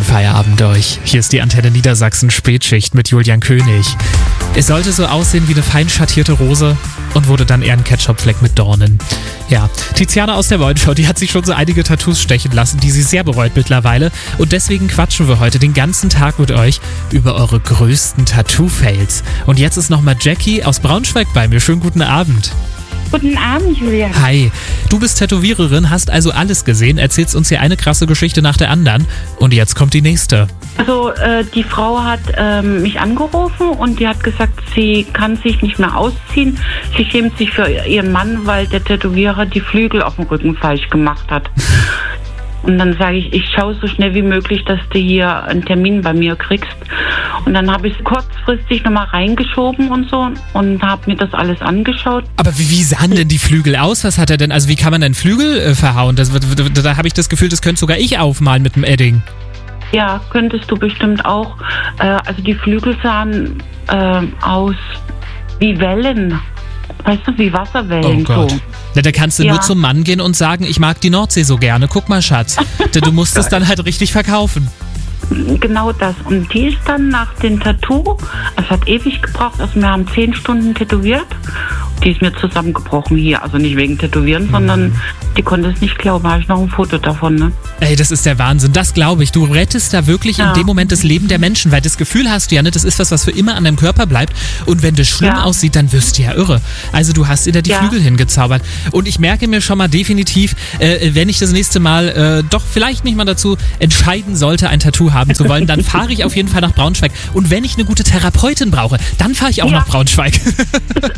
Feierabend euch. Hier ist die Antenne Niedersachsen Spätschicht mit Julian König. Es sollte so aussehen wie eine fein schattierte Rose und wurde dann eher ein Ketchupfleck mit Dornen. Ja, Tiziana aus der Moinschau, die hat sich schon so einige Tattoos stechen lassen, die sie sehr bereut mittlerweile. Und deswegen quatschen wir heute den ganzen Tag mit euch über eure größten Tattoo-Fails. Und jetzt ist nochmal Jackie aus Braunschweig bei mir. Schönen guten Abend. Guten Abend, Julia. Hi, du bist Tätowiererin, hast also alles gesehen, erzählst uns hier eine krasse Geschichte nach der anderen und jetzt kommt die nächste. Also die Frau hat mich angerufen und die hat gesagt, sie kann sich nicht mehr ausziehen. Sie schämt sich für ihren Mann, weil der Tätowierer die Flügel auf dem Rücken falsch gemacht hat. Und dann sage ich schaue so schnell wie möglich, dass du hier einen Termin bei mir kriegst. Und dann habe ich es kurzfristig nochmal reingeschoben und so und habe mir das alles angeschaut. Aber wie sahen denn die Flügel aus? Was hat er denn? Also wie kann man denn Flügel verhauen? Da habe ich das Gefühl, das könnte sogar ich aufmalen mit dem Edding. Ja, könntest du bestimmt auch. Also die Flügel sahen aus wie Wellen. Weißt du, wie Wasserwellen. Oh Gott. So. Na, da kannst du nur zum Mann gehen und sagen, ich mag die Nordsee so gerne. Guck mal, Schatz. Du musst es dann halt richtig verkaufen. Genau das. Und die ist dann nach dem Tattoo, es hat ewig gebraucht, also wir haben 10 Stunden tätowiert. Die ist mir zusammengebrochen hier, also nicht wegen Tätowieren, sondern die konnte es nicht glauben. Da habe ich noch ein Foto davon, ne? Ey, das ist der Wahnsinn, das glaube ich. Du rettest da wirklich in dem Moment das Leben der Menschen, weil das Gefühl hast du ja, ne, das ist was für immer an deinem Körper bleibt. Und wenn das schlimm aussieht, dann wirst du ja irre. Also du hast dir da die Flügel hingezaubert. Und ich merke mir schon mal definitiv, wenn ich das nächste Mal doch vielleicht mich mal dazu entscheiden sollte, ein Tattoo haben zu wollen, dann fahre ich auf jeden Fall nach Braunschweig. Und wenn ich eine gute Therapeutin brauche, dann fahre ich auch nach Braunschweig.